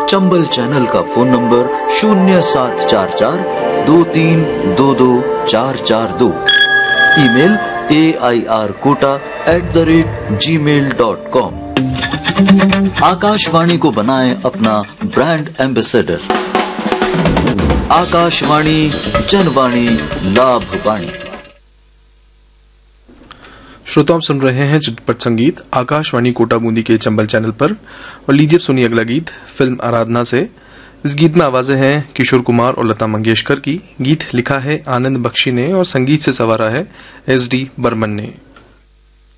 Chambal channel का phone number 07442322 email airkota@gmail.com। Akashvani को बनाएं अपना ब्रांड एम्बेसडर। आकाशवाणी जनवाणी लाभवाणी। श्रोता आप सुन रहे हैं चटपट संगीत आकाशवाणी कोटा बूंदी के चंबल चैनल पर। और लीजिए सुनिए अगला गीत फिल्म आराधना से। इस गीत में आवाजें हैं किशोर कुमार और लता मंगेशकर की। गीत लिखा है आनंद बख्शी ने और संगीत से संवारा है SD बर्मन ने।